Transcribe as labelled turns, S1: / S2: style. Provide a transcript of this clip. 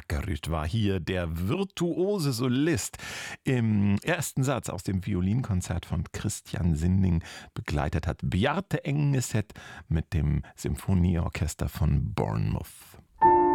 S1: Stackerud war hier der virtuose Solist. Im ersten Satz aus dem Violinkonzert von Christian Sinding begleitet hat Bjarte Engeset mit dem Symphonieorchester von Bournemouth.